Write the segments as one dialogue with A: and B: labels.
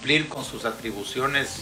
A: cumplir con sus atribuciones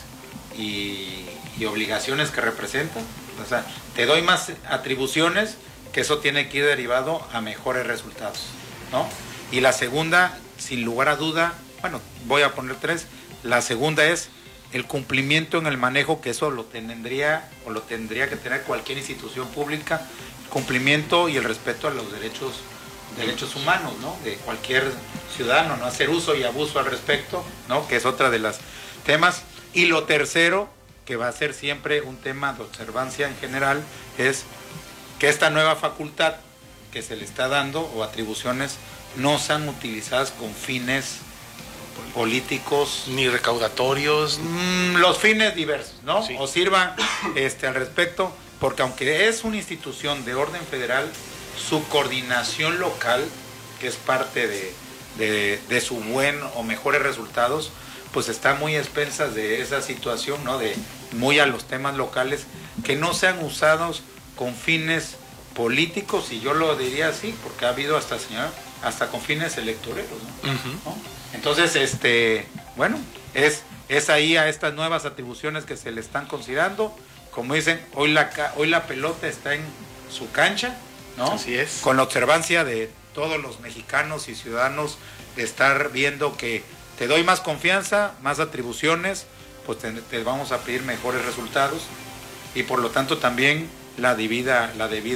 A: y obligaciones que representan. O sea, te doy más atribuciones, que eso tiene que ir derivado a mejores resultados, ¿no? Y la segunda, sin lugar a duda, bueno, voy a poner 3. La segunda es el cumplimiento en el manejo, que eso lo tendría que tener cualquier institución pública, cumplimiento y el respeto a los derechos humanos, ¿no? De cualquier ciudadano, no hacer uso y abuso al respecto, ¿no? Que es otra de las temas. Y lo tercero, que va a ser siempre un tema de observancia en general, es que esta nueva facultad que se le está dando o atribuciones no sean utilizadas con fines políticos
B: ni recaudatorios,
A: los fines diversos, ¿no?
B: Sí.
A: O sirvan al respecto, porque aunque es una institución de orden federal, su coordinación local, que es parte de su buen o mejores resultados, pues está muy a expensas de esa situación, ¿no? De muy a los temas locales, que no sean usados con fines políticos, y yo lo diría así, porque ha habido hasta con fines electoreros, ¿no? ¿No? Entonces, bueno, es ahí a estas nuevas atribuciones que se le están considerando. Como dicen, hoy la pelota está en su cancha, ¿no?
B: Así es.
A: Con la observancia de todos los mexicanos y ciudadanos, de estar viendo que te doy más confianza, más atribuciones, pues te vamos a pedir mejores resultados, y por lo tanto también la debida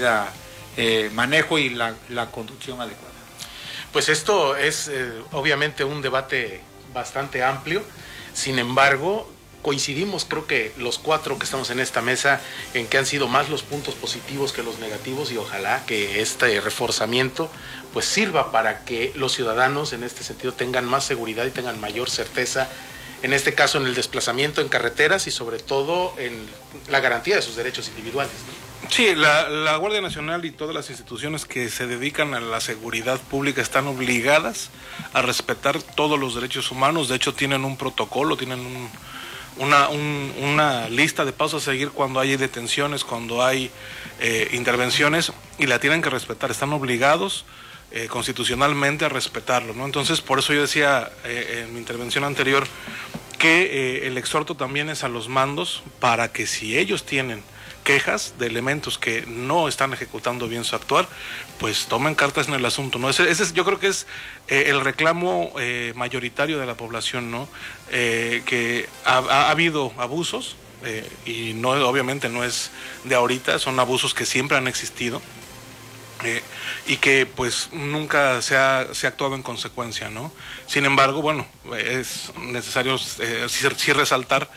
A: manejo y la conducción adecuada.
B: Pues esto es obviamente un debate bastante amplio. Sin embargo, coincidimos, creo que los 4 que estamos en esta mesa, en que han sido más los puntos positivos que los negativos, y ojalá que este reforzamiento pues sirva para que los ciudadanos en este sentido tengan más seguridad y tengan mayor certeza, en este caso en el desplazamiento en carreteras y sobre todo en la garantía de sus derechos individuales, ¿no?
C: Sí, la Guardia Nacional y todas las instituciones que se dedican a la seguridad pública están obligadas a respetar todos los derechos humanos. De hecho, tienen un protocolo, tienen una lista de pasos a seguir cuando hay detenciones, cuando hay intervenciones, y la tienen que respetar. Están obligados constitucionalmente a respetarlo, ¿no? Entonces, por eso yo decía en mi intervención anterior que el exhorto también es a los mandos, para que si ellos tienen quejas de elementos que no están ejecutando bien su actuar, pues tomen cartas en el asunto, ¿no? Ese yo creo que es el reclamo mayoritario de la población, ¿no? Que ha habido abusos, y no, obviamente no es de ahorita, son abusos que siempre han existido, y que pues nunca se ha actuado en consecuencia, ¿no? Sin embargo, bueno, es necesario sí resaltar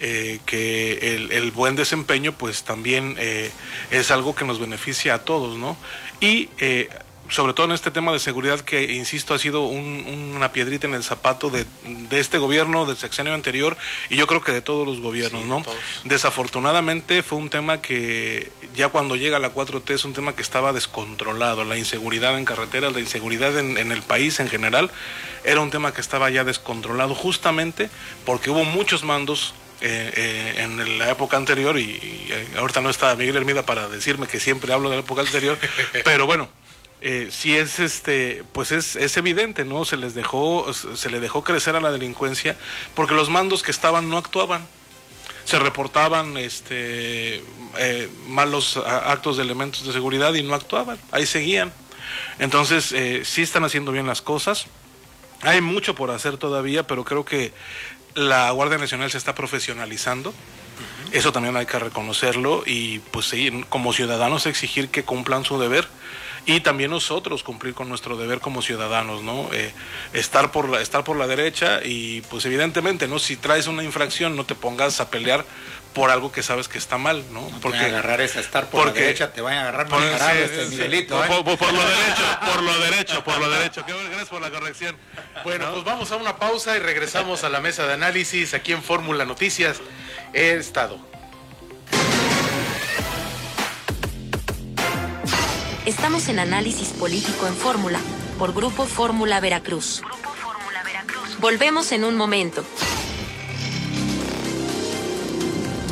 C: que el buen desempeño pues también es algo que nos beneficia a todos, ¿no? Y sobre todo en este tema de seguridad, que insisto ha sido una piedrita en el zapato de este gobierno, del sexenio anterior, y yo creo que de todos los gobiernos, sí, ¿no? Todos. Desafortunadamente fue un tema que ya cuando llega la 4T es un tema que estaba descontrolado. La inseguridad en carreteras, la inseguridad en el país en general, era un tema que estaba ya descontrolado, justamente porque hubo muchos mandos en la época anterior, y ahorita no está Miguel Hermida para decirme que siempre hablo de la época anterior, pero bueno, sí pues es evidente, ¿no? Se le dejó crecer a la delincuencia porque los mandos que estaban no actuaban. Se reportaban malos actos de elementos de seguridad y no actuaban, ahí seguían. Entonces, sí están haciendo bien las cosas. Hay mucho por hacer todavía, pero creo que la Guardia Nacional se está profesionalizando. Eso también hay que reconocerlo, y pues sí, como ciudadanos exigir que cumplan su deber, y también nosotros cumplir con nuestro deber como ciudadanos, ¿no? Estar por la derecha, y pues evidentemente, ¿no? Si traes una infracción, no te pongas a pelear por algo que sabes que está mal, ¿no?
A: No porque agarrar es estar por la derecha, te vayan a agarrar por Miguelito,
C: por lo derecho. Gracias por la corrección.
B: Bueno, pues vamos a una pausa y regresamos a la mesa de análisis aquí en Fórmula Noticias. He estado.
D: Estamos en Análisis Político en Fórmula, por Grupo Fórmula Veracruz. Volvemos en un momento.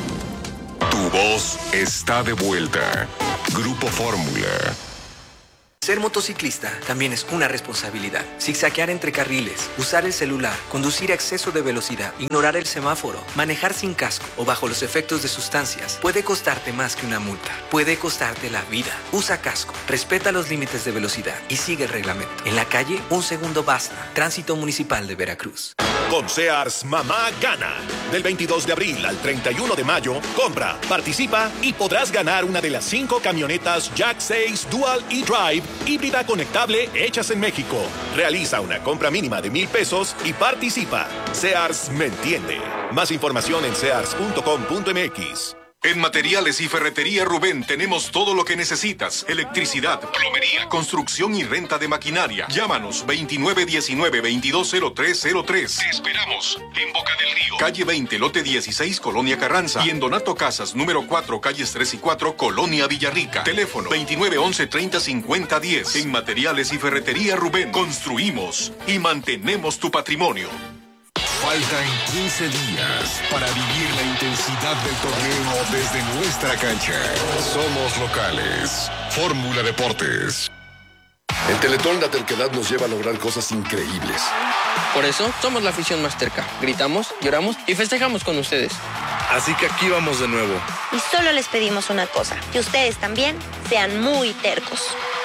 E: Tu voz está de vuelta. Grupo Fórmula. Ser motociclista también es una responsabilidad. Zigzaguear entre carriles, usar el celular, conducir a exceso de velocidad, ignorar el semáforo, manejar sin casco o bajo los efectos de sustancias puede costarte más que una multa. Puede costarte la vida. Usa casco, respeta los límites de velocidad y sigue el reglamento. En la calle, un segundo basta. Tránsito Municipal de Veracruz.
F: Con Sears, mamá gana. Del 22 de abril al 31 de mayo, compra, participa y podrás ganar una de las 5 camionetas Jack 6 Dual e-Drive híbrida conectable hechas en México. Realiza una compra mínima de 1,000 pesos y participa. Sears me entiende. Más información en sears.com.mx.
G: En Materiales y Ferretería Rubén tenemos todo lo que necesitas. Electricidad, plomería, construcción y renta de maquinaria. Llámanos 2919-220303. Te esperamos en Boca del Río, calle 20, lote 16, Colonia Carranza. Y en Donato Casas, número 4, calles 3 y 4, Colonia Villarrica. Teléfono 2911-305010. En Materiales y Ferretería Rubén construimos y mantenemos tu patrimonio.
H: Faltan 15 días para vivir la intensidad del torneo desde nuestra cancha. Somos locales. Fórmula Deportes.
I: En Teletón la terquedad nos lleva a lograr cosas increíbles.
J: Por eso somos la afición más terca. Gritamos, lloramos y festejamos con ustedes.
K: Así que aquí vamos de nuevo.
L: Y solo les pedimos una cosa, que ustedes también sean muy tercos.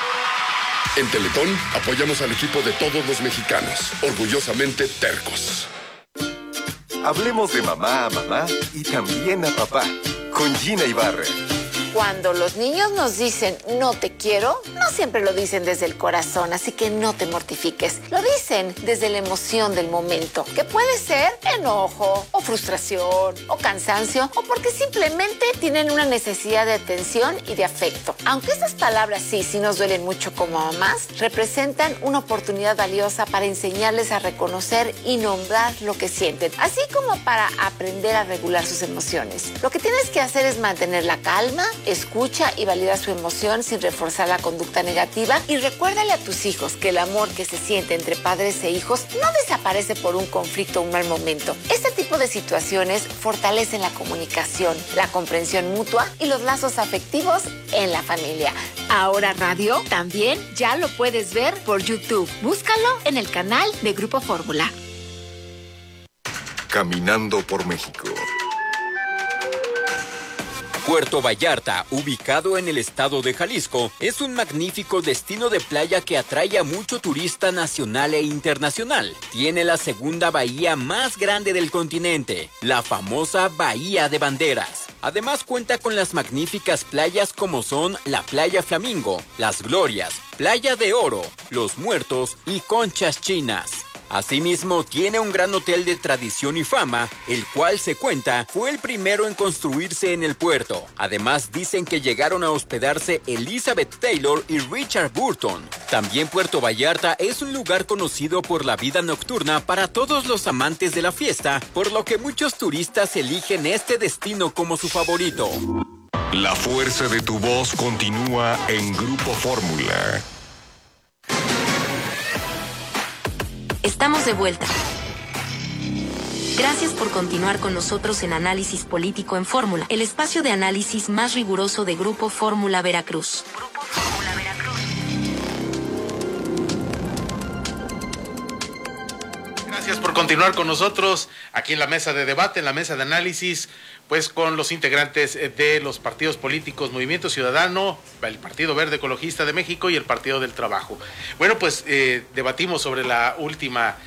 I: En Teletón apoyamos al equipo de todos los mexicanos, orgullosamente tercos.
M: Hablemos de mamá a mamá y también a papá, con Gina Ibarra.
N: Cuando los niños nos dicen no te quiero, no siempre lo dicen desde el corazón, así que no te mortifiques. Lo dicen desde la emoción del momento, que puede ser enojo, o frustración, o cansancio, o porque simplemente tienen una necesidad de atención y de afecto. Aunque estas palabras sí nos duelen mucho como mamás, representan una oportunidad valiosa para enseñarles a reconocer y nombrar lo que sienten, así como para aprender a regular sus emociones. Lo que tienes que hacer es mantener la calma, escucha y valida su emoción sin reforzar la conducta negativa y recuérdale a tus hijos que el amor que se siente entre padres e hijos no desaparece por un conflicto o un mal momento. Este tipo de situaciones fortalecen la comunicación, la comprensión mutua y los lazos afectivos en la familia. Ahora Radio también ya lo puedes ver por YouTube. Búscalo en el canal de Grupo Fórmula.
H: Caminando por México.
O: Puerto Vallarta, ubicado en el estado de Jalisco, es un magnífico destino de playa que atrae a mucho turista nacional e internacional. Tiene la segunda bahía más grande del continente, la famosa Bahía de Banderas. Además cuenta con las magníficas playas como son la Playa Flamingo, Las Glorias, Playa de Oro, Los Muertos y Conchas Chinas. Asimismo, tiene un gran hotel de tradición y fama, el cual se cuenta fue el primero en construirse en el puerto. Además, dicen que llegaron a hospedarse Elizabeth Taylor y Richard Burton. También Puerto Vallarta es un lugar conocido por la vida nocturna para todos los amantes de la fiesta, por lo que muchos turistas eligen este destino como su favorito.
H: La fuerza de tu voz continúa en Grupo Fórmula.
D: Estamos de vuelta. Gracias por continuar con nosotros en Análisis Político en Fórmula, el espacio de análisis más riguroso de Grupo Fórmula Veracruz. Grupo Fórmula Veracruz.
B: Gracias por continuar con nosotros aquí en la mesa de debate, en la mesa de análisis, pues con los integrantes de los partidos políticos Movimiento Ciudadano, el Partido Verde Ecologista de México y el Partido del Trabajo. Bueno, pues debatimos sobre la última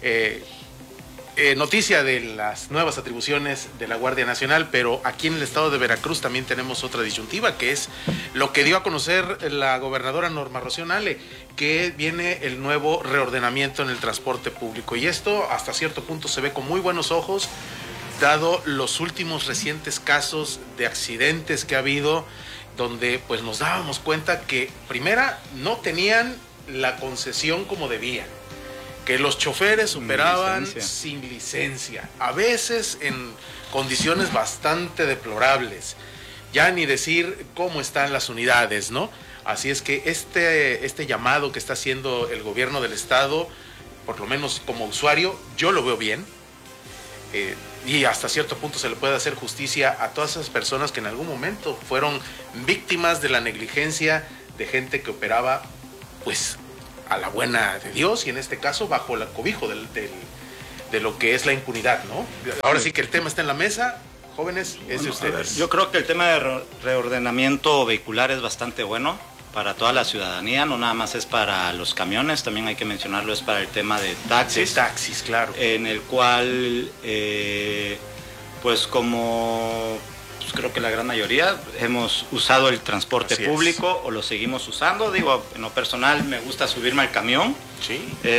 B: noticia de las nuevas atribuciones de la Guardia Nacional, pero aquí en el estado de Veracruz también tenemos otra disyuntiva, que es lo que dio a conocer la gobernadora Norma Rocío Nale, que viene el nuevo reordenamiento en el transporte público. Y esto hasta cierto punto se ve con muy buenos ojos, dado los últimos recientes casos de accidentes que ha habido, donde pues nos dábamos cuenta que primera no tenían la concesión como debían, que los choferes operaban sin licencia, a veces en condiciones bastante deplorables, ya ni decir cómo están las unidades, ¿no? Así es que este llamado que está haciendo el gobierno del estado, por lo menos como usuario, yo lo veo bien. Y hasta cierto punto se le puede hacer justicia a todas esas personas que en algún momento fueron víctimas de la negligencia de gente que operaba pues a la buena de Dios y en este caso bajo el cobijo de lo que es la impunidad, ¿no? Ahora sí que el tema está en la mesa, jóvenes, es de ustedes.
P: Yo creo que el tema de reordenamiento vehicular es bastante bueno para toda la ciudadanía, no nada más es para los camiones, también hay que mencionarlo, es para el tema de taxis.
B: De taxis, claro.
P: En el cual, pues como pues creo que la gran mayoría hemos usado el transporte público o lo seguimos usando. Digo, en lo personal me gusta subirme al camión.
B: Sí.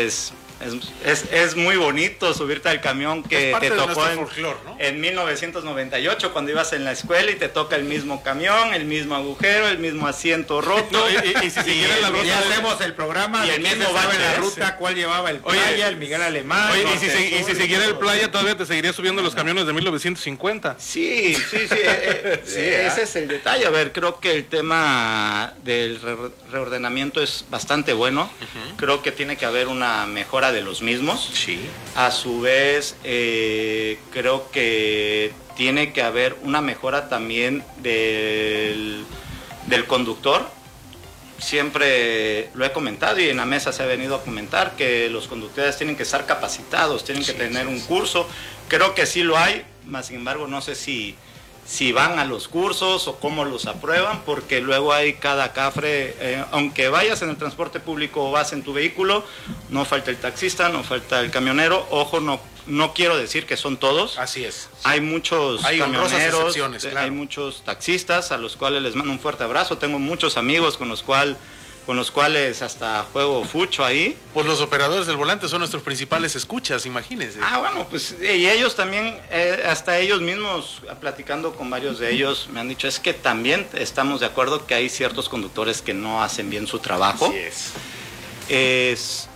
P: Es muy bonito subirte al camión que te tocó
B: folclore, ¿no?
P: en 1998 cuando ibas en la escuela y te toca el mismo camión, el mismo agujero, el mismo asiento roto.
A: No, y si siguieran la ruta, hacemos el programa
P: y
A: de
P: el
A: quién
P: mismo
A: sabe
P: bache
A: la
P: ese.
A: ruta, cuál llevaba el Playa, el Miguel Alemán.
C: Oye, y si siguiera el Playa, todavía te seguiría subiendo los camiones de 1950.
P: Sí. Ese es el detalle. A ver, creo que el tema del reordenamiento es bastante bueno. Creo que tiene que haber una mejora de los mismos.
B: Sí.
P: A su vez, creo que tiene que haber una mejora también del conductor. Siempre lo he comentado y en la mesa se ha venido a comentar que los conductores tienen que estar capacitados, tienen que tener un curso. Creo que sí lo hay, más sin embargo no sé si van a los cursos o cómo los aprueban, porque luego hay cada cafre, aunque vayas en el transporte público o vas en tu vehículo, no falta el taxista, no falta el camionero. Ojo, no quiero decir que son todos.
B: Así es.
P: Hay muchos camioneros,
B: claro.
P: hay muchos taxistas a los cuales les mando un fuerte abrazo. Tengo muchos amigos con los cuales hasta juego fucho ahí.
B: Pues los operadores del volante son nuestros principales escuchas, imagínense.
P: Bueno, pues y ellos también, hasta ellos mismos, platicando con varios de ellos, me han dicho, es que también estamos de acuerdo que hay ciertos conductores que no hacen bien su trabajo.
B: Así es.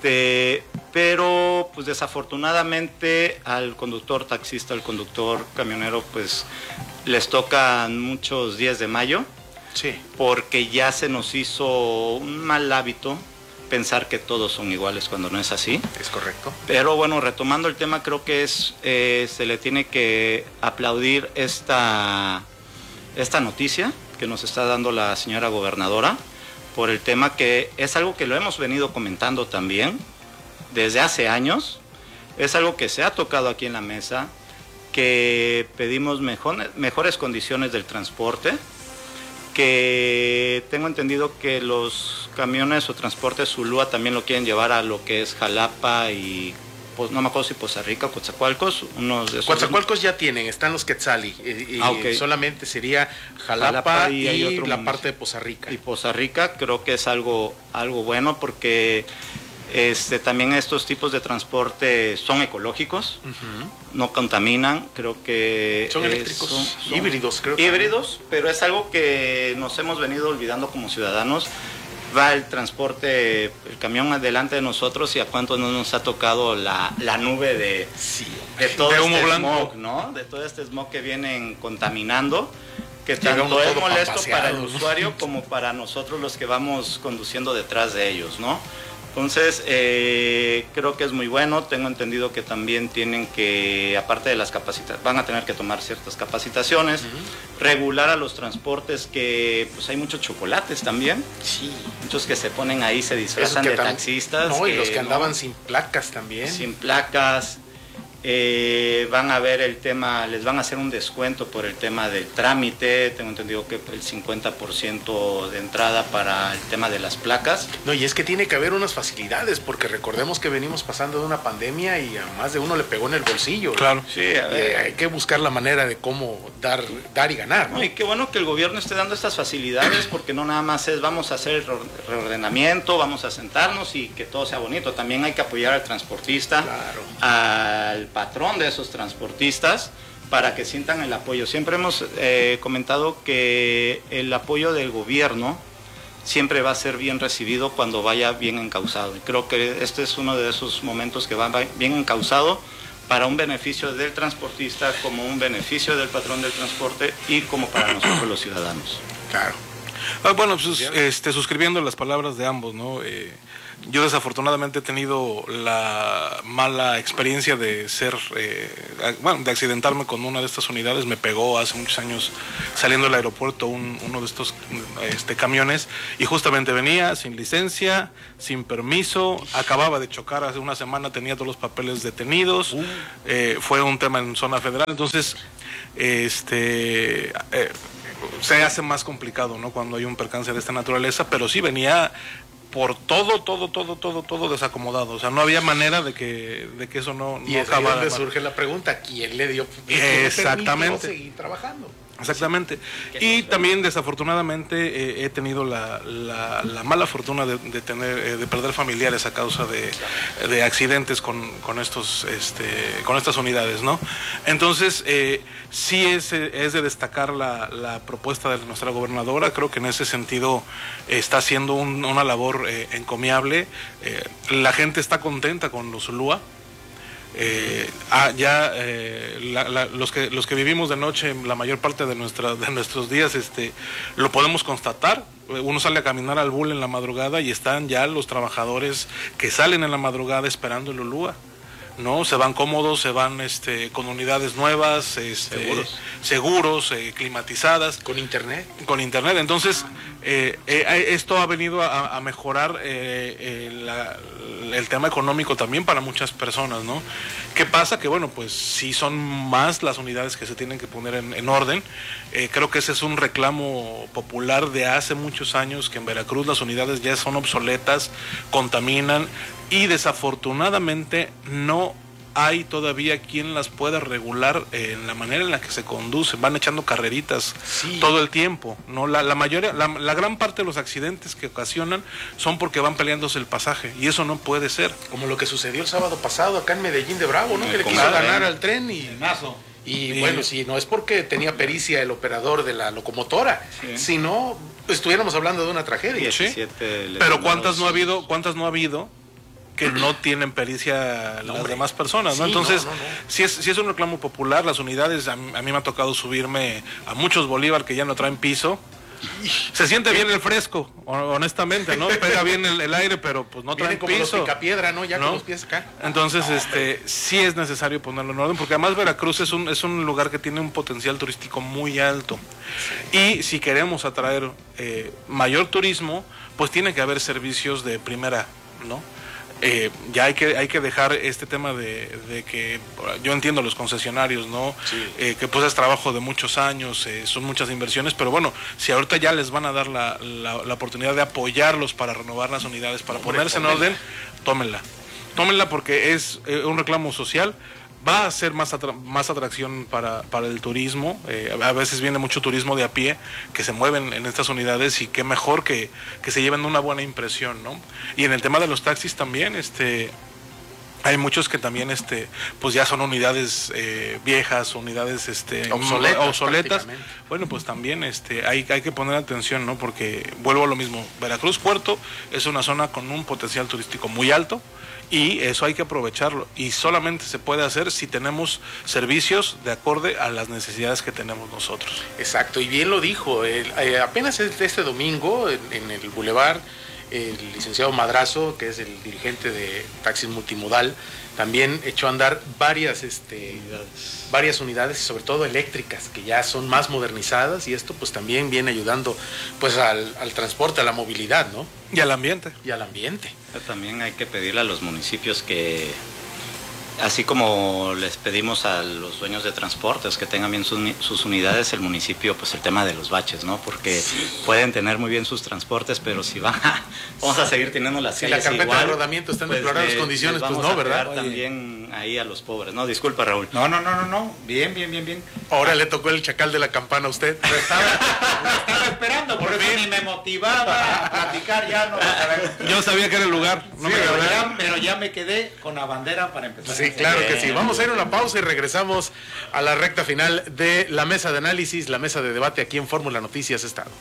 P: Pero pues desafortunadamente al conductor taxista, al conductor camionero, pues les tocan muchos días de mayo.
B: Sí.
P: Porque ya se nos hizo un mal hábito pensar que todos son iguales cuando no es así.
B: Es correcto.
P: Pero bueno, retomando el tema, creo que se le tiene que aplaudir esta noticia que nos está dando la señora gobernadora, por el tema que es algo que lo hemos venido comentando también desde hace años. Es algo que se ha tocado aquí en la mesa, que pedimos mejores condiciones del transporte, que tengo entendido que los camiones o transportes Zulúa también lo quieren llevar a lo que es Jalapa y pues, no me acuerdo si Poza Rica o Coatzacoalcos, unos de esos.
B: Coatzacoalcos ya tienen, están los Quetzali,
P: Okay.
B: Solamente sería Jalapa y
P: hay otro
B: la parte de Poza Rica.
P: Y Poza Rica creo que es algo bueno porque también estos tipos de transporte son ecológicos, no contaminan, creo que
B: son eléctricos, son híbridos, creo.
P: Híbridos, pero es algo que nos hemos venido olvidando como ciudadanos. Va el transporte, el camión adelante de nosotros y a cuántos no nos ha tocado la nube de todo
C: de humo
P: este
C: blanco,
P: smog, ¿no? De todo este smog que vienen contaminando, que tanto es molesto para el usuario como para nosotros los que vamos conduciendo detrás de ellos, ¿no? Entonces, creo que es muy bueno. Tengo entendido que también tienen que, aparte de las capacitaciones, van a tener que tomar ciertas capacitaciones, regular a los transportes, que pues hay muchos chocolates también.
B: Sí.
P: Muchos que se ponen ahí, se disfrazan de taxistas.
B: No, y los que andaban sin placas también.
P: Sin placas. Van a ver el tema, les van a hacer un descuento por el tema del trámite. Tengo entendido que el 50% de entrada para el tema de las placas.
B: No, y es que tiene que haber unas facilidades, porque recordemos que venimos pasando de una pandemia y a más de uno le pegó en el bolsillo.
C: Claro.
P: Sí,
B: hay que buscar la manera de cómo dar y ganar, ¿no?
P: No, y qué bueno que el gobierno esté dando estas facilidades, porque no nada más es vamos a hacer el reordenamiento, vamos a sentarnos y que todo sea bonito. También hay que apoyar al transportista,
B: claro,
P: al patrón de esos transportistas, para que sientan el apoyo. Siempre hemos comentado que el apoyo del gobierno siempre va a ser bien recibido cuando vaya bien encauzado, y creo que este es uno de esos momentos que va bien encauzado para un beneficio del transportista, como un beneficio del patrón del transporte y como para nosotros los ciudadanos.
B: Claro.
C: Bueno, pues suscribiendo las palabras de ambos, ¿no? Yo desafortunadamente he tenido la mala experiencia de de accidentarme con una de estas unidades. Me pegó hace muchos años saliendo del aeropuerto uno de estos camiones, y justamente venía sin licencia, sin permiso, acababa de chocar hace una semana, tenía todos los papeles detenidos, fue un tema en zona federal, entonces se hace más complicado, ¿no? Cuando hay un percance de esta naturaleza, pero sí venía por todo desacomodado, o sea, no había manera de que eso no
B: y es
C: acabara.
B: donde surge la pregunta, ¿quién le dio
C: exactamente
B: seguir trabajando?
C: Exactamente. Y también desafortunadamente he tenido la mala fortuna de perder familiares a causa de accidentes con estas unidades, ¿no? Entonces sí es de destacar la propuesta de nuestra gobernadora. Creo que en ese sentido está haciendo una labor encomiable. La gente está contenta con los ULUA. Los que vivimos de noche la mayor parte de nuestros días lo podemos constatar. Uno sale a caminar al bull en la madrugada y están ya los trabajadores que salen en la madrugada esperando el ULUA, ¿no? Se van cómodos, se van con unidades nuevas, seguros, climatizadas,
B: con internet.
C: Entonces esto ha venido a mejorar el tema económico también para muchas personas, ¿no? ¿Qué pasa? Que bueno, pues sí son más las unidades que se tienen que poner en orden. Creo que ese es un reclamo popular de hace muchos años, que en Veracruz las unidades ya son obsoletas, contaminan, y desafortunadamente no hay todavía quien las pueda regular en la manera en la que se conducen. Van echando carreritas todo el tiempo, ¿no? La gran parte de los accidentes que ocasionan son porque van peleándose el pasaje, y eso no puede ser.
B: Como lo que sucedió el sábado pasado acá en Medellín de Bravo, ¿no? Que le quiso ganar al tren y bueno, si no es porque tenía pericia el operador de la locomotora, si no, estuviéramos hablando de una tragedia.
C: Pero ¿cuántas no ha habido que no tienen pericia las demás personas, ¿no? Entonces, si es un reclamo popular, las unidades, a mí me ha tocado subirme a muchos Bolívar que ya no traen piso. Se siente bien el fresco, honestamente, ¿no? Pega bien el aire, pero pues no traen
B: como
C: piso.
B: Los picapiedra, ¿no? Ya con los pies acá.
C: Entonces, sí es necesario ponerlo en orden, porque además Veracruz es un lugar que tiene un potencial turístico muy alto. Y si queremos atraer mayor turismo, pues tiene que haber servicios de primera, ¿no? Ya hay que dejar este tema de que yo entiendo los concesionarios, ¿no? Que pues es trabajo de muchos años, son muchas inversiones, pero bueno, si ahorita ya les van a dar la oportunidad de apoyarlos para renovar las unidades, para ponerse en orden, tómenla porque es un reclamo social. Va a ser más atracción para el turismo. A veces viene mucho turismo de a pie que se mueven en estas unidades, y qué mejor que se lleven una buena impresión, ¿no? Y en el tema de los taxis también, hay muchos que también pues ya son unidades viejas, unidades obsoletas. Bueno, pues también hay que poner atención, ¿no? Porque vuelvo a lo mismo, Veracruz Puerto es una zona con un potencial turístico muy alto, y eso hay que aprovecharlo, y solamente se puede hacer si tenemos servicios de acorde a las necesidades que tenemos nosotros.
B: Exacto, y bien lo dijo, apenas este domingo en el Boulevard, el licenciado Madrazo, que es el dirigente de Taxis Multimodal, también echó a andar varias unidades, sobre todo eléctricas, que ya son más modernizadas, y esto pues también viene ayudando pues al transporte, a la movilidad, ¿no?
C: Y al ambiente.
P: También hay que pedirle a los municipios que, así como les pedimos a los dueños de transportes que tengan bien sus unidades, el municipio, pues el tema de los baches, ¿no? Porque pueden tener muy bien sus transportes, pero si vamos a seguir teniendo las calles
B: la carpeta
P: igual,
B: de rodamiento está en deplorables condiciones, pues no, ¿verdad?
P: También ahí a los pobres, ¿no? Disculpa, Raúl.
A: No. Bien.
B: Ahora le tocó el chacal de la campana a usted.
A: Lo estaba esperando, por eso ni me motivaba a platicar, ya no.
C: Yo sabía que era el lugar.
A: Pero ya me quedé con la bandera para empezar.
B: Sí, claro que sí. Vamos a ir a una pausa y regresamos a la recta final de la mesa de análisis, la mesa de debate aquí en Fórmula Noticias Estado.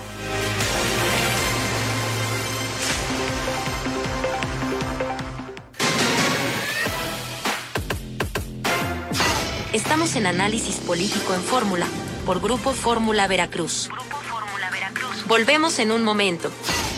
D: Estamos en Análisis Político en Fórmula, por Grupo Fórmula Veracruz. Volvemos en un momento.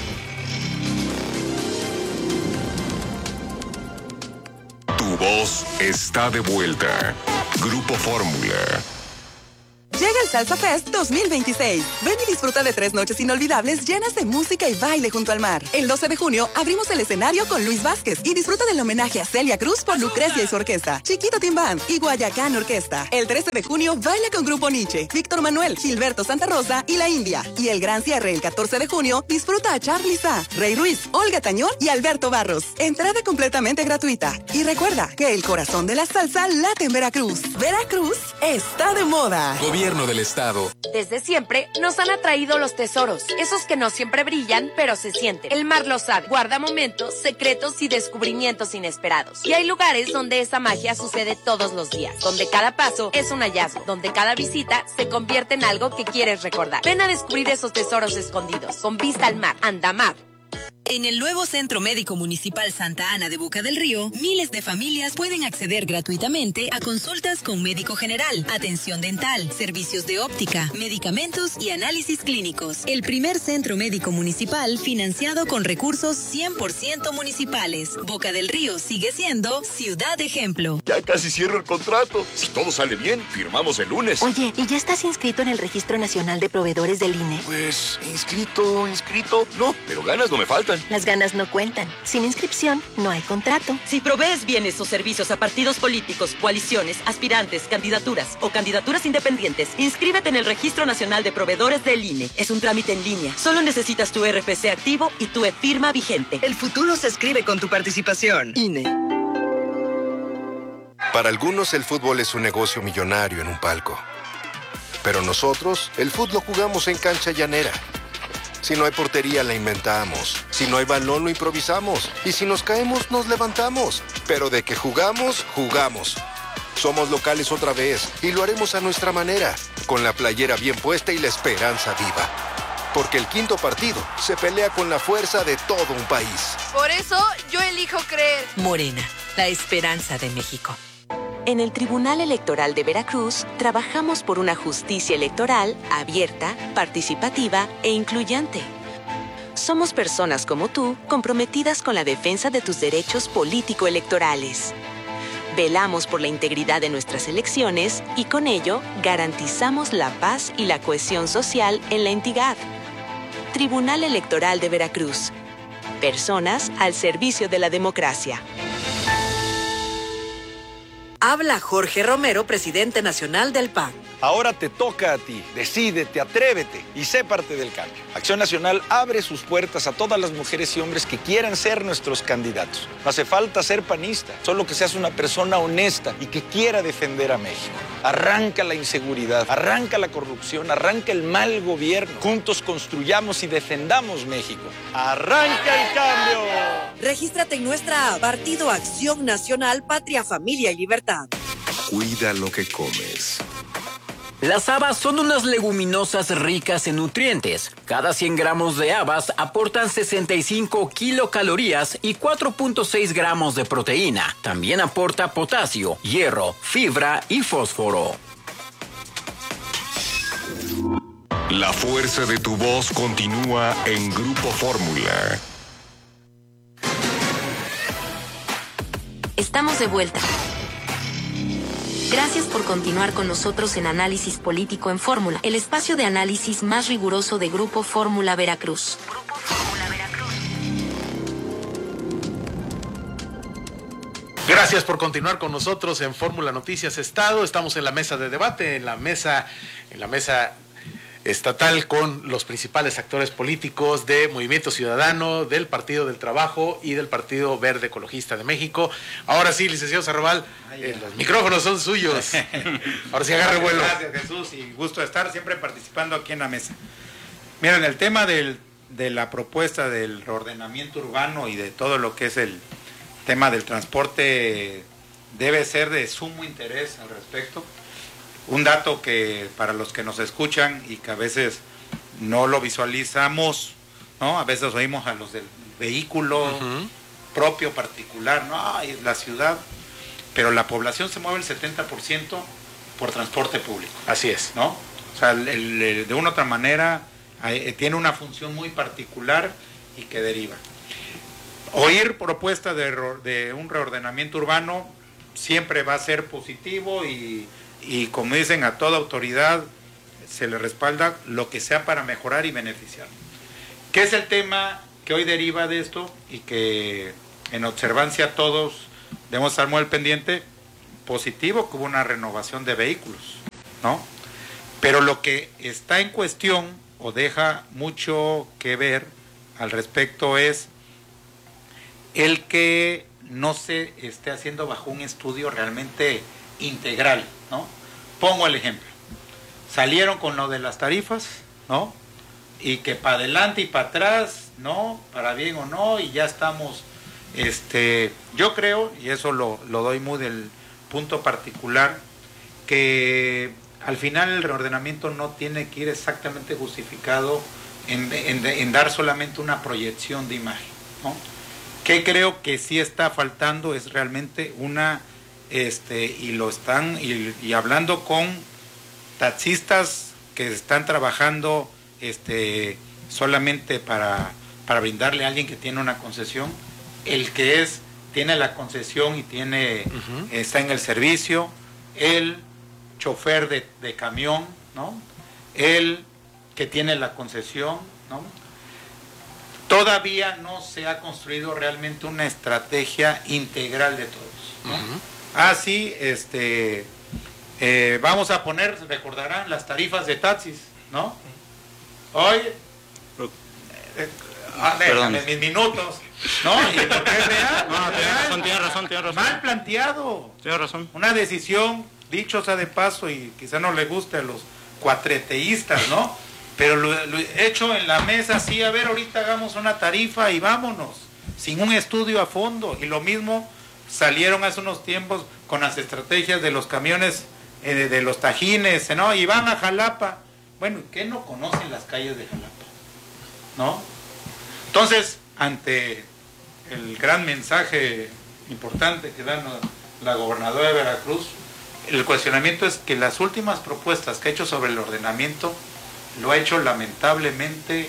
H: Tu voz está de vuelta. Grupo Fórmula.
Q: Llega el Salsa Fest 2026. Ven y disfruta de 3 noches inolvidables llenas de música y baile junto al mar. El 12 de junio abrimos el escenario con Luis Vázquez y disfruta del homenaje a Celia Cruz por Lucrecia y su orquesta, Chiquito Team Band y Guayacán Orquesta. El 13 de junio baila con Grupo Nietzsche, Víctor Manuel, Gilberto Santa Rosa y La India. Y el gran cierre el 14 de junio disfruta a Charly Sa, Rey Ruiz, Olga Tañón y Alberto Barros. Entrada completamente gratuita. Y recuerda que el corazón de la salsa late en Veracruz. Veracruz está de moda.
H: Gobierno del Estado.
R: Desde siempre nos han atraído los tesoros, esos que no siempre brillan, pero se sienten. El mar lo sabe, guarda momentos, secretos y descubrimientos inesperados. Y hay lugares donde esa magia sucede todos los días, donde cada paso es un hallazgo, donde cada visita se convierte en algo que quieres recordar. Ven a descubrir esos tesoros escondidos, con vista al mar, Andamar.
S: En el nuevo Centro Médico Municipal Santa Ana de Boca del Río, miles de familias pueden acceder gratuitamente a consultas con médico general, atención dental, servicios de óptica, medicamentos y análisis clínicos. El primer centro médico municipal financiado con recursos 100% municipales. Boca del Río sigue siendo ciudad ejemplo.
F: Ya casi cierro el contrato. Si todo sale bien, firmamos el lunes.
L: Oye, ¿y ya estás inscrito en el Registro Nacional de Proveedores del INE?
F: Pues, inscrito, no, pero ganas no me faltan.
L: Las ganas no cuentan. Sin inscripción, no hay contrato.
T: Si provees bienes o servicios a partidos políticos, coaliciones, aspirantes, candidaturas o candidaturas independientes, inscríbete en el Registro Nacional de Proveedores del INE. Es un trámite en línea. Solo necesitas tu RFC activo y tu e-firma vigente.
U: El futuro se escribe con tu participación.
T: INE.
V: Para algunos el fútbol es un negocio millonario en un palco. Pero nosotros, el fútbol lo jugamos en cancha llanera. Si no hay portería, la inventamos. Si no hay balón, lo improvisamos. Y si nos caemos, nos levantamos. Pero de que jugamos, jugamos. Somos locales otra vez y lo haremos a nuestra manera, con la playera bien puesta y la esperanza viva. Porque el quinto partido se pelea con la fuerza de todo un país.
W: Por eso, yo elijo creer.
S: Morena, la esperanza de México.
X: En el Tribunal Electoral de Veracruz, trabajamos por una justicia electoral abierta, participativa e incluyente. Somos personas como tú, comprometidas con la defensa de tus derechos político-electorales. Velamos por la integridad de nuestras elecciones y con ello garantizamos la paz y la cohesión social en la entidad. Tribunal Electoral de Veracruz. Personas al servicio de la democracia.
Y: Habla Jorge Romero, presidente nacional del PAN.
Z: Ahora te toca a ti. Decídete, atrévete y sé parte del cambio. Acción Nacional abre sus puertas a todas las mujeres y hombres que quieran ser nuestros candidatos. No hace falta ser panista, solo que seas una persona honesta y que quiera defender a México. Arranca la inseguridad, arranca la corrupción, arranca el mal gobierno. Juntos construyamos y defendamos México. ¡Arranca el cambio!
Y: Regístrate en nuestra app, Partido Acción Nacional, Patria, Familia y Libertad.
H: Cuida lo que comes.
O: Las habas son unas leguminosas ricas en nutrientes. Cada 100 gramos de habas aportan 65 kilocalorías y 4.6 gramos de proteína. También aporta potasio, hierro, fibra y fósforo.
H: La fuerza de tu voz continúa en Grupo Fórmula.
D: Estamos de vuelta. Gracias por continuar con nosotros en Análisis Político en Fórmula, el espacio de análisis más riguroso de Grupo Fórmula Veracruz. Grupo Fórmula Veracruz.
B: Gracias por continuar con nosotros en Fórmula Noticias Estado. Estamos en la mesa de debate, en la mesa estatal con los principales actores políticos de Movimiento Ciudadano, del Partido del Trabajo y del Partido Verde Ecologista de México. Ahora sí, licenciado Sandoval, los micrófonos son suyos. Ahora sí agarre vuelo.
A: Gracias, Jesús, y gusto de estar siempre participando aquí en la mesa. Miren, el tema de la propuesta del reordenamiento urbano y de todo lo que es el tema del transporte debe ser de sumo interés al respecto. Un dato que para los que nos escuchan y que a veces no lo visualizamos, ¿no? A veces oímos a los del vehículo propio, particular, ¿no? Ay, la ciudad, pero la población se mueve el 70% por transporte público.
B: Así es.
A: ¿No? O sea, de una u otra manera, tiene una función muy particular y que deriva. Oír propuestas de un reordenamiento urbano siempre va a ser positivo y como dicen, a toda autoridad se le respalda lo que sea para mejorar y beneficiar. ¿Qué es el tema que hoy deriva de esto y que en observancia todos debemos estar muy al pendiente? Positivo, que hubo una renovación de vehículos, ¿no? Pero lo que está en cuestión o deja mucho que ver al respecto es el que no se esté haciendo bajo un estudio realmente integral, ¿no? Pongo el ejemplo. Salieron con lo de las tarifas, ¿no? Y que para adelante y para atrás, ¿no? Para bien o no, y ya estamos, yo creo, y eso lo doy muy del punto particular, que al final el reordenamiento no tiene que ir exactamente justificado en dar solamente una proyección de imagen, ¿no? Que creo que sí está faltando es realmente una, y lo están, y hablando con taxistas que están trabajando solamente para brindarle a alguien que tiene una concesión, el que tiene la concesión y está en el servicio, el chofer de camión, ¿no? El que tiene la concesión, ¿no? Todavía no se ha construido realmente una estrategia integral de todos, ¿no? Sí, vamos a poner, recordarán, las tarifas de taxis, ¿no? Hoy, déjame mis minutos, ¿no? Y porque es real,
P: no, tiene razón.
A: Mal planteado.
P: Tiene razón.
A: Una decisión, dicho sea de paso, y quizá no le guste a los cuatreteístas, ¿no? Pero lo hecho en la mesa, sí, a ver, ahorita hagamos una tarifa y vámonos, sin un estudio a fondo. Y lo mismo salieron hace unos tiempos con las estrategias de los camiones, de los tajines, ¿no? Y van a Jalapa. Bueno, ¿qué no conocen las calles de Jalapa? ¿No? Entonces, ante el gran mensaje importante que da la gobernadora de Veracruz, el cuestionamiento es que las últimas propuestas que ha hecho sobre el ordenamiento lo ha hecho lamentablemente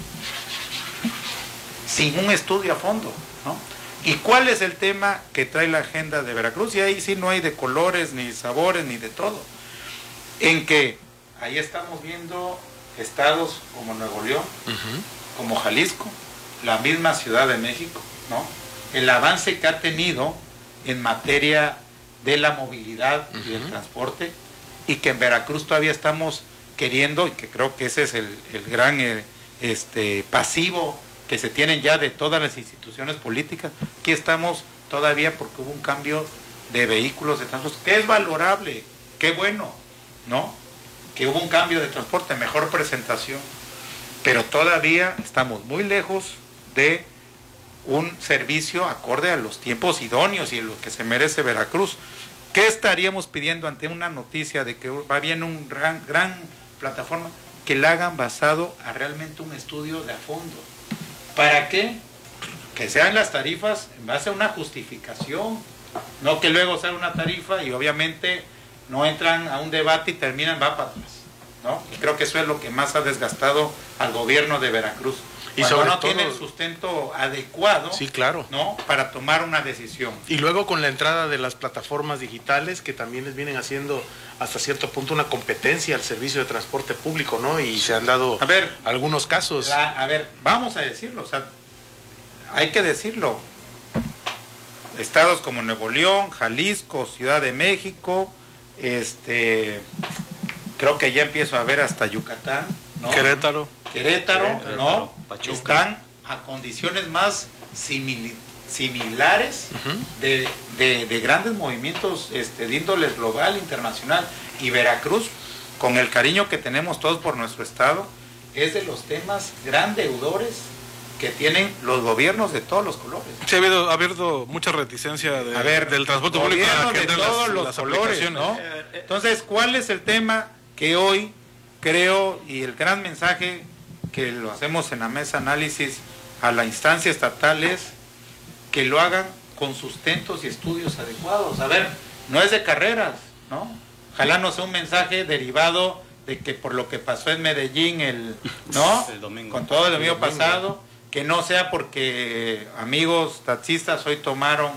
A: sin un estudio a fondo, ¿no? ¿Y cuál es el tema que trae la agenda de Veracruz? Y ahí sí no hay de colores, ni sabores, ni de todo. En que ahí estamos viendo estados como Nuevo León, como Jalisco, la misma Ciudad de México, ¿no? El avance que ha tenido en materia de la movilidad y el transporte, y que en Veracruz todavía estamos queriendo, y que creo que ese es el gran pasivo que se tienen ya de todas las instituciones políticas. Aquí estamos todavía porque hubo un cambio de vehículos de transporte, que es valorable, qué bueno, ¿no? Que hubo un cambio de transporte, mejor presentación, pero todavía estamos muy lejos de un servicio acorde a los tiempos idóneos y lo que se merece Veracruz. ¿Qué estaríamos pidiendo ante una noticia de que va bien un gran plataforma? Que la hagan basado a realmente un estudio de a fondo. ¿Para qué? Que sean las tarifas en base a una justificación, no que luego sea una tarifa y obviamente no entran a un debate y terminan, va para atrás, ¿no? Y creo que eso es lo que más ha desgastado al gobierno de Veracruz. Y sobre no todo tiene el sustento adecuado,
B: sí, claro,
A: ¿no? Para tomar una decisión.
B: Y luego con la entrada de las plataformas digitales que también les vienen haciendo hasta cierto punto una competencia al servicio de transporte público, ¿no? Y se han dado algunos casos.
A: Vamos a decirlo, o sea, hay que decirlo. Estados como Nuevo León, Jalisco, Ciudad de México, creo que ya empiezo a ver hasta Yucatán, ¿no?
C: Querétaro,
A: ¿no? Pachuca. Están a condiciones más similares de grandes movimientos de índole global, internacional. Y Veracruz, con el cariño que tenemos todos por nuestro estado, es de los temas gran deudores que tienen los gobiernos de todos los colores.
C: Sí, ha habido mucha reticencia del transporte público
A: de todos los colores, ¿no? Entonces, ¿cuál es el tema que hoy creo, y el gran mensaje que lo hacemos en la mesa análisis a la instancia estatal, es que lo hagan con sustentos y estudios adecuados? A ver, no es de carreras, ¿no? Ojalá no sea un mensaje derivado de que por lo que pasó en Medellín el domingo, con todo el domingo pasado, que no sea porque amigos taxistas hoy tomaron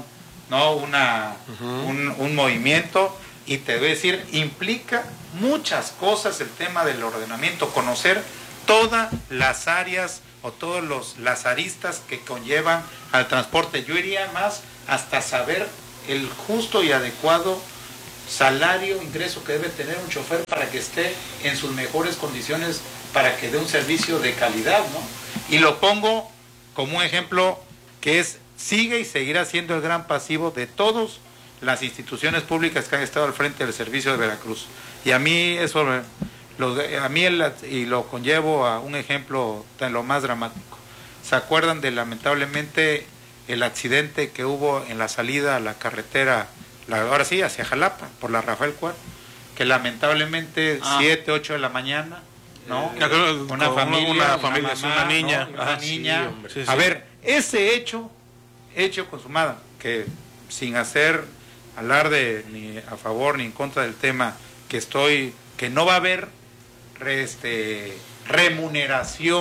A: un movimiento, y te voy a decir, implica muchas cosas el tema del ordenamiento, conocer todas las áreas o todas las aristas que conllevan al transporte. Yo iría más hasta saber el justo y adecuado salario, ingreso que debe tener un chofer para que esté en sus mejores condiciones, para que dé un servicio de calidad, ¿no? Y lo pongo como un ejemplo que sigue y seguirá siendo el gran pasivo de todas las instituciones públicas que han estado al frente del servicio de Veracruz. Y a mí eso, y lo conllevo a un ejemplo de lo más dramático. ¿Se acuerdan de lamentablemente el accidente que hubo en la salida a la carretera, ahora sí, hacia Jalapa, por la Rafael Cuar, que lamentablemente 7, 8 de la mañana, ¿no? Una familia, una niña. ¿no? Una niña. Sí, sí. A ver, ese hecho consumado, que sin hacer alarde ni a favor ni en contra del tema, que no va a haber remuneración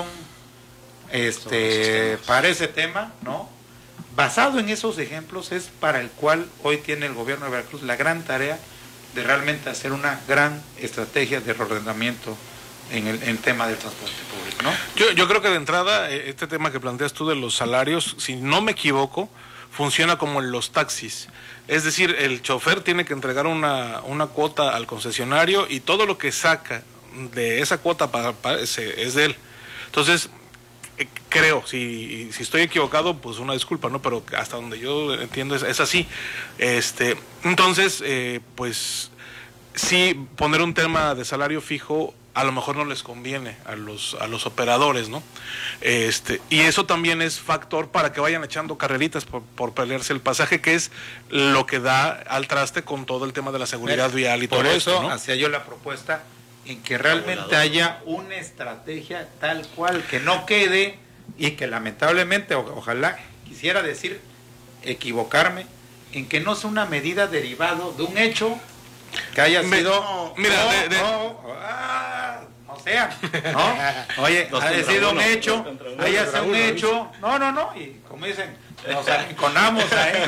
A: para ese tema, ¿no? Basado en esos ejemplos es para el cual hoy tiene el gobierno de Veracruz la gran tarea de realmente hacer una gran estrategia de reordenamiento en el tema del transporte público, ¿no?
C: Yo creo que de entrada este tema que planteas tú de los salarios, si no me equivoco, funciona como en los taxis. Es decir, el chofer tiene que entregar una cuota al concesionario y todo lo que saca de esa cuota es de él. Entonces, creo, si estoy equivocado, pues una disculpa, ¿no? Pero hasta donde yo entiendo es así. Entonces, pues sí, poner un tema de salario fijo a lo mejor no les conviene a los operadores, ¿no? Y eso también es factor para que vayan echando carreritas por pelearse el pasaje, que es lo que da al traste con todo el tema de la seguridad vial y todo eso. Por eso
A: hacía yo la propuesta en que realmente haya una estrategia tal cual, que no quede, y que lamentablemente, ojalá, quisiera decir, equivocarme, en que no sea una medida derivado de un hecho que haya sido... no sea, ¿no? Oye, haya sido un hecho, haya sido un hecho, no, y como dicen, nos arrinconamos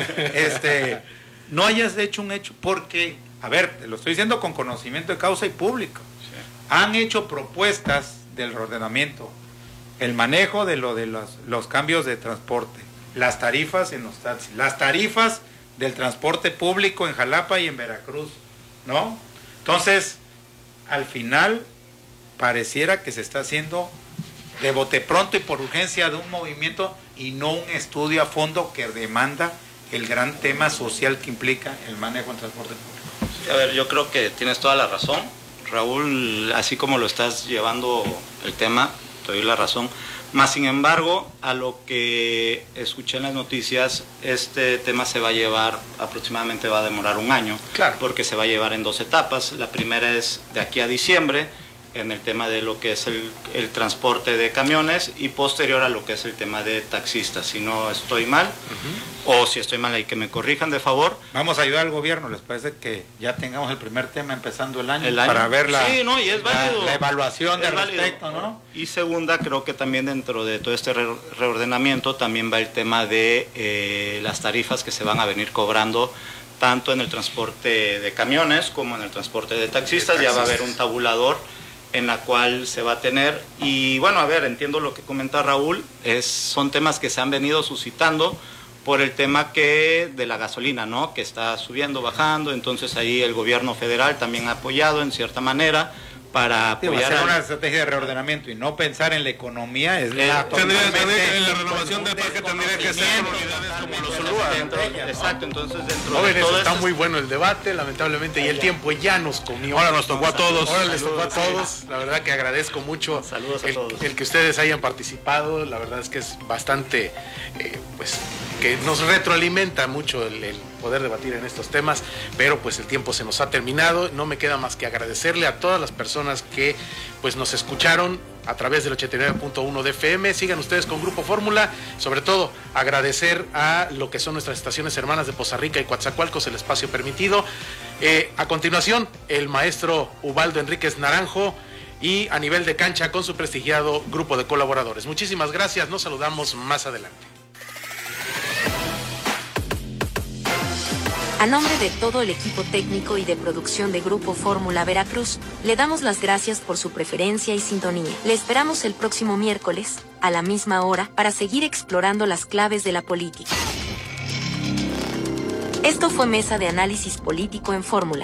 A: ahí, no hayas hecho un hecho, porque, a ver, te lo estoy diciendo con conocimiento de causa y público, han hecho propuestas del reordenamiento, el manejo de los cambios de transporte, las tarifas en los taxis, las tarifas del transporte público en Jalapa y en Veracruz, ¿no? Entonces, al final, pareciera que se está haciendo de bote pronto y por urgencia de un movimiento y no un estudio a fondo que demanda el gran tema social que implica el manejo del transporte público.
P: Sí, a ver, yo creo que tienes toda la razón, Raúl, así como lo estás llevando el tema, te doy la razón. Más sin embargo, a lo que escuché en las noticias, este tema se va a llevar, aproximadamente va a demorar un año, claro, porque se va a llevar en 2 etapas. La primera es de aquí a diciembre, en el tema de lo que es el transporte de camiones, y posterior a lo que es el tema de taxistas. Si no estoy mal, o si estoy mal, hay que me corrijan de favor.
A: Vamos a ayudar al gobierno, ¿les parece que ya tengamos el primer tema empezando el año? Para ver la evaluación de respecto, ¿no?
P: Y segunda, creo que también dentro de todo este reordenamiento también va el tema de las tarifas que se van a venir cobrando tanto en el transporte de camiones como en el transporte de taxistas. Ya va a haber un tabulador en la cual se va a tener, y bueno, a ver, entiendo lo que comenta Raúl, son temas que se han venido suscitando por el tema de la gasolina, ¿no? Que está subiendo, bajando, entonces ahí el gobierno federal también ha apoyado en cierta manera para apoyar
A: hacer una estrategia de reordenamiento y no pensar en la economía es
C: en la renovación del parque tendría que ser unidades como los Zulúa.
P: Exacto, entonces dentro
B: Jóvenes,
P: de todo
B: está muy bueno el debate, lamentablemente, y el tiempo ya nos comió.
C: Ahora nos tocó a todos.
B: Ahora les tocó a todos. La verdad que agradezco mucho el que ustedes hayan participado. La verdad es que es bastante, pues, que nos retroalimenta mucho el poder debatir en estos temas, pero pues el tiempo se nos ha terminado. No me queda más que agradecerle a todas las personas que pues nos escucharon a través del 89.1 de FM. Sigan ustedes con Grupo Fórmula. Sobre todo, agradecer a lo que son nuestras estaciones hermanas de Poza Rica y Coatzacoalcos, el espacio permitido. A continuación, el maestro Ubaldo Enríquez Naranjo y a nivel de cancha con su prestigiado grupo de colaboradores. Muchísimas gracias, nos saludamos más adelante.
D: A nombre de todo el equipo técnico y de producción de Grupo Fórmula Veracruz, le damos las gracias por su preferencia y sintonía. Le esperamos el próximo miércoles, a la misma hora, para seguir explorando las claves de la política. Esto fue Mesa de Análisis Político en Fórmula.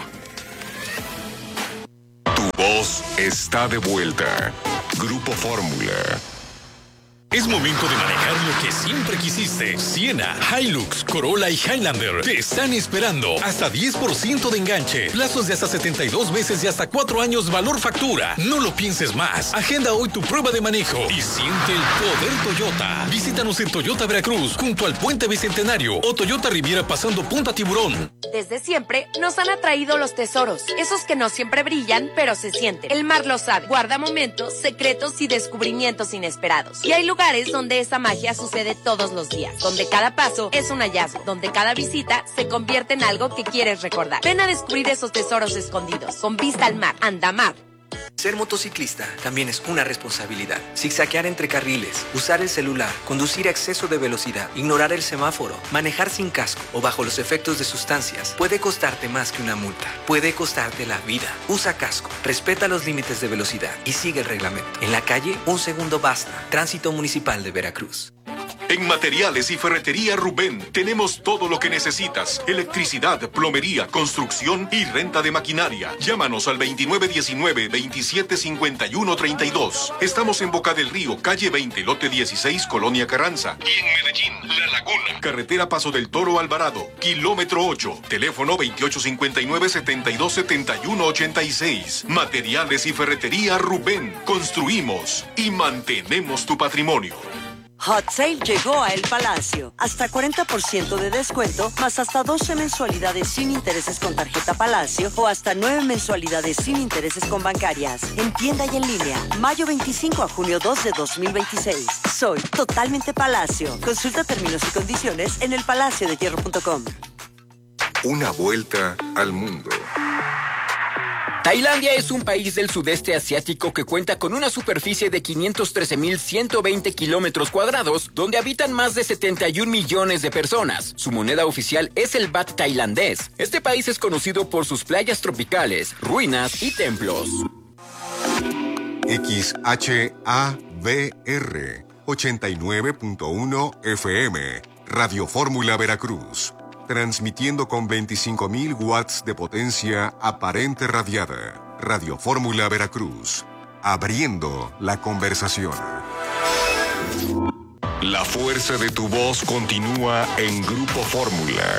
H: Tu voz está de vuelta. Grupo Fórmula.
E: Es momento de manejar lo que siempre quisiste. Siena, Hilux, Corolla y Highlander te están esperando. Hasta 10% de enganche, plazos de hasta 72 meses y hasta 4 años valor factura. No lo pienses más. Agenda hoy tu prueba de manejo y siente el poder Toyota. Visítanos en Toyota Veracruz, junto al Puente Bicentenario o Toyota Riviera pasando Punta Tiburón.
R: Desde siempre nos han atraído los tesoros, esos que no siempre brillan, pero se sienten. El mar lo sabe, guarda momentos, secretos y descubrimientos inesperados. Y hay lugares donde esa magia sucede todos los días, donde cada paso es un hallazgo, donde cada visita se convierte en algo que quieres recordar. Ven a descubrir esos tesoros escondidos, con vista al mar, Andamar.
G: Ser motociclista también es una responsabilidad. Zigzaguear entre carriles, usar el celular, conducir a exceso de velocidad, ignorar el semáforo, manejar sin casco o bajo los efectos de sustancias puede costarte más que una multa. Puede costarte la vida. Usa casco, respeta los límites de velocidad y sigue el reglamento. En la calle, un segundo basta. Tránsito Municipal de Veracruz.
F: En Materiales y Ferretería Rubén tenemos todo lo que necesitas: electricidad, plomería, construcción y renta de maquinaria. Llámanos al 2919-275132. Estamos en Boca del Río, calle 20, lote 16, Colonia Carranza. Y en Medellín, La Laguna, carretera Paso del Toro Alvarado, kilómetro 8. Teléfono 2859-727186. Materiales y Ferretería Rubén. Construimos y mantenemos tu patrimonio.
Y: Hot Sale llegó a El Palacio. Hasta 40% de descuento, más hasta 12 mensualidades sin intereses con tarjeta Palacio o hasta 9 mensualidades sin intereses con bancarias. En tienda y en línea. Mayo 25 a junio 2 de 2026. Soy totalmente Palacio. Consulta términos y condiciones en elpalaciodehierro.com.
H: Una vuelta al mundo.
O: Tailandia es un país del sudeste asiático que cuenta con una superficie de 513.120 kilómetros cuadrados, donde habitan más de 71 millones de personas. Su moneda oficial es el baht tailandés. Este país es conocido por sus playas tropicales, ruinas y templos.
H: XHABR 89.1 FM, Radio Fórmula Veracruz. Transmitiendo con 25.000 watts de potencia aparente radiada. Radio Fórmula Veracruz. Abriendo la conversación. La fuerza de tu voz continúa en Grupo Fórmula.